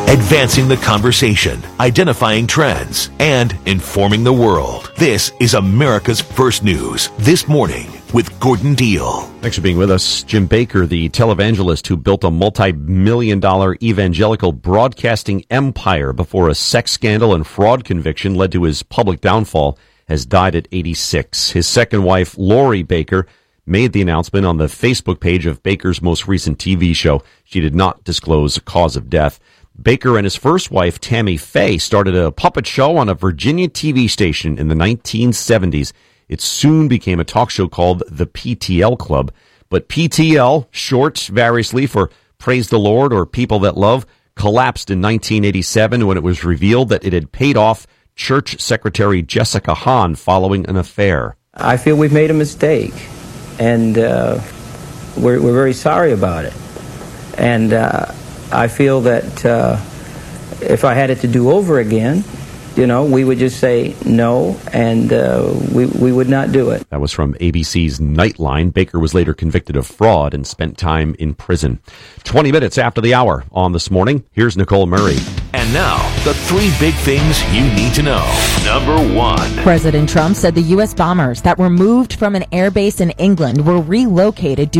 advancing the conversation, identifying trends, and informing the world. This is America's First News This Morning with Gordon Deal. Thanks for being with us. Jim Bakker, the televangelist who built a multi-million-dollar evangelical broadcasting empire before a sex scandal and fraud conviction led to his public downfall, has died at 86. His second wife, Lori Bakker, made the announcement on the Facebook page of Bakker's most recent TV show. She did not disclose a cause of death. Bakker and his first wife, Tammy Faye, started a puppet show on a Virginia TV station in the 1970s. It soon became a talk show called the PTL Club. But PTL, short variously for Praise the Lord or People That Love, collapsed in 1987 when it was revealed that it had paid off Church Secretary Jessica Hahn following an affair. I feel we've made a mistake, and we're very sorry about it. And I feel that if I had it to do over again, we would just say no, and we would not do it. That was from ABC's Nightline. Bakker was later convicted of fraud and spent time in prison. 20 minutes after the hour on This Morning, here's Nicole Murray. And now, the three big things you need to know. Number one. President Trump said the U.S. bombers that were moved from an airbase in England were relocated due